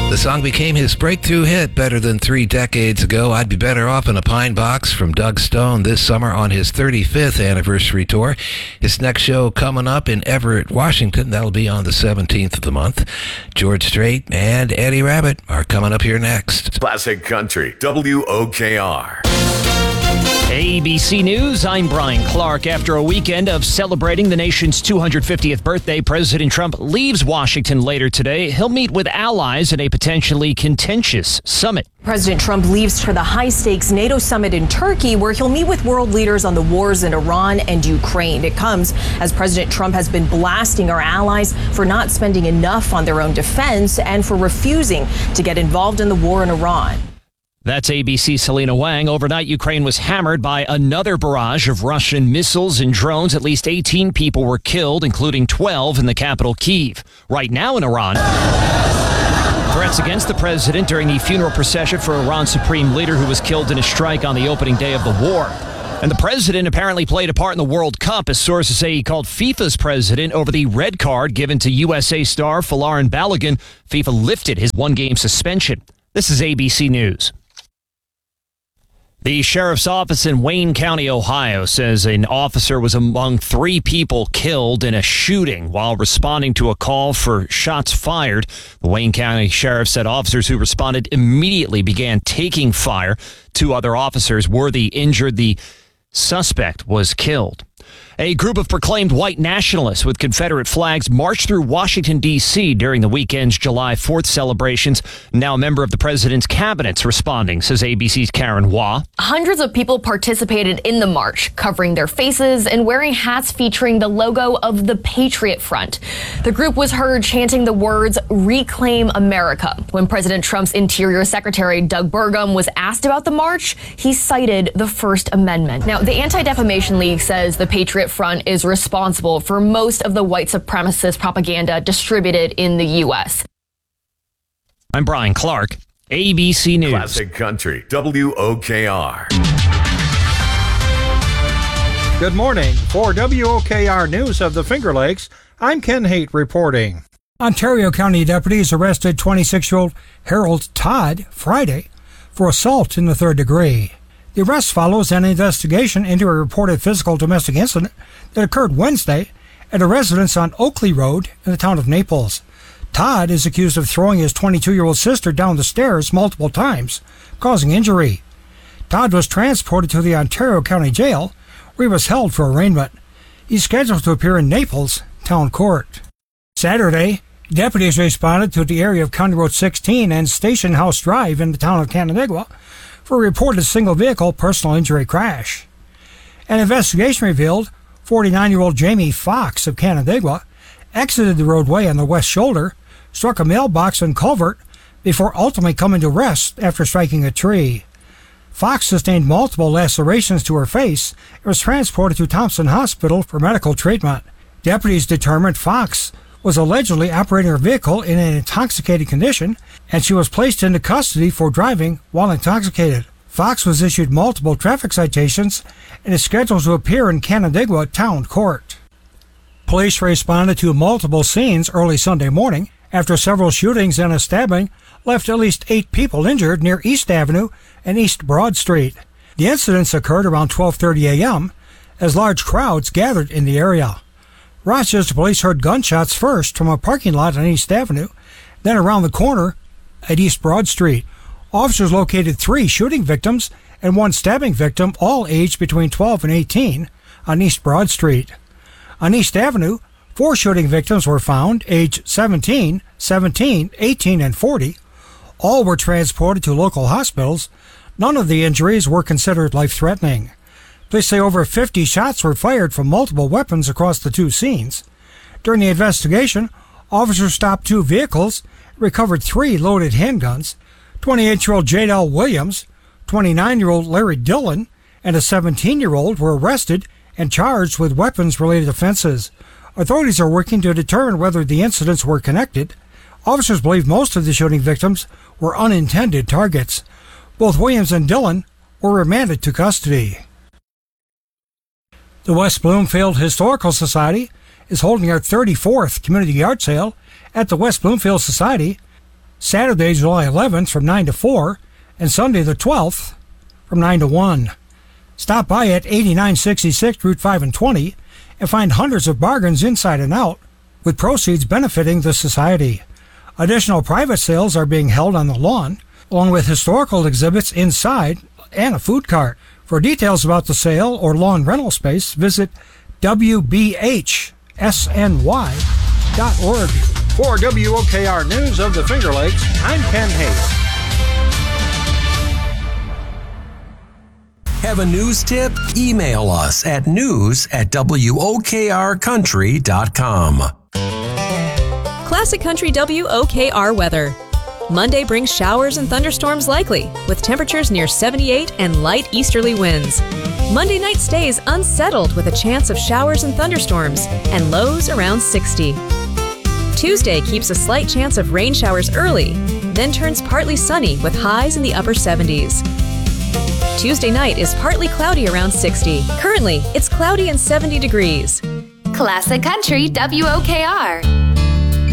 The song became his breakthrough hit better than 3 decades ago. I'd Be Better Off in a Pine Box from Doug Stone this summer on his 35th anniversary tour. His next show coming up in Everett, Washington. That'll be on the 17th of the month. George Strait and Eddie Rabbitt are coming up here next. Classic Country, WOKR. ABC News, I'm Brian Clark. After a weekend of celebrating the nation's 250th birthday, President Trump leaves Washington later today. He'll meet with allies at a potentially contentious summit. President Trump leaves for the high-stakes NATO summit in Turkey, where he'll meet with world leaders on the wars in Iran and Ukraine. It comes as President Trump has been blasting our allies for not spending enough on their own defense and for refusing to get involved in the war in Iran. That's ABC's Selena Wang. Overnight, Ukraine was hammered by another barrage of Russian missiles and drones. At least 18 people were killed, including 12 in the capital, Kyiv. Right now in Iran, threats against the president during the funeral procession for Iran's supreme leader who was killed in a strike on the opening day of the war. And the president apparently played a part in the World Cup, as sources say he called FIFA's president over the red card given to USA star Folarin Balogun. FIFA lifted his one-game suspension. This is ABC News. The sheriff's office in Wayne County, Ohio, says an officer was among 3 people killed in a shooting while responding to a call for shots fired. The Wayne County sheriff said officers who responded immediately began taking fire. 2 other officers were injured. The suspect was killed. A group of proclaimed white nationalists with Confederate flags marched through Washington, D.C. during the weekend's July 4th celebrations. Now a member of the president's cabinet's responding, says ABC's Karen Waugh. Hundreds of people participated in the march, covering their faces and wearing hats featuring the logo of the Patriot Front. The group was heard chanting the words, "Reclaim America." When President Trump's Interior Secretary Doug Burgum was asked about the march, he cited the First Amendment. Now, the Anti-Defamation League says the Patriot Front is responsible for most of the white supremacist propaganda distributed in the U.S. I'm Brian Clark, ABC News. Classic Country, WOKR. Good morning. For WOKR News of the Finger Lakes, I'm Ken Haight reporting. Ontario County deputies arrested 26-year-old Harold Todd Friday for assault in the 3rd degree. The arrest follows an investigation into a reported physical domestic incident that occurred Wednesday at a residence on Oakley Road in the town of Naples. Todd is accused of throwing his 22-year-old sister down the stairs multiple times, causing injury. Todd was transported to the Ontario County Jail, where he was held for arraignment. He's scheduled to appear in Naples Town Court. Saturday, deputies responded to the area of County Road 16 and Station House Drive in the town of Canandaigua for a reported single-vehicle personal injury crash. An investigation revealed 49-year-old Jamie Fox of Canandaigua exited the roadway on the west shoulder, struck a mailbox and culvert before ultimately coming to rest after striking a tree. Fox sustained multiple lacerations to her face and was transported to Thompson Hospital for medical treatment. Deputies determined Fox was allegedly operating her vehicle in an intoxicated condition, and she was placed into custody for driving while intoxicated. Fox was issued multiple traffic citations and is scheduled to appear in Canandaigua Town Court. Police responded to multiple scenes early Sunday morning after several shootings and a stabbing left at least 8 people injured near East Avenue and East Broad Street. The incidents occurred around 12:30 a.m. as large crowds gathered in the area. Rochester police heard gunshots first from a parking lot on East Avenue, then around the corner at East Broad Street. Officers located 3 shooting victims and 1 stabbing victim, all aged between 12 and 18, on East Broad Street. On East Avenue, 4 shooting victims were found, aged 17, 17, 18, and 40. All were transported to local hospitals. None of the injuries were considered life-threatening. Police say over 50 shots were fired from multiple weapons across the 2 scenes. During the investigation, officers stopped 2 vehicles and recovered 3 loaded handguns. 28-year-old Jadel Williams, 29-year-old Larry Dillon, and a 17-year-old were arrested and charged with weapons-related offenses. Authorities are working to determine whether the incidents were connected. Officers believe most of the shooting victims were unintended targets. Both Williams and Dillon were remanded to custody. The West Bloomfield Historical Society is holding our 34th Community Yard Sale at the West Bloomfield Society. Saturday, July 11th from 9 to 4, and Sunday the 12th from 9 to 1. Stop by at 8966 Route 5 and 20 and find hundreds of bargains inside and out, with proceeds benefiting the society. Additional private sales are being held on the lawn, along with historical exhibits inside and a food cart. For details about the sale or lawn rental space, visit WBHSNY.org. For WOKR News of the Finger Lakes, I'm Ken Hayes. Have a news tip? Email us at news@wokrcountry.com. Classic Country WOKR weather. Monday brings showers and thunderstorms likely, with temperatures near 78 and light easterly winds. Monday night stays unsettled with a chance of showers and thunderstorms, and lows around 60. Tuesday keeps a slight chance of rain showers early, then turns partly sunny with highs in the upper 70s. Tuesday night is partly cloudy around 60. Currently, it's cloudy and 70 degrees. Classic Country WOKR.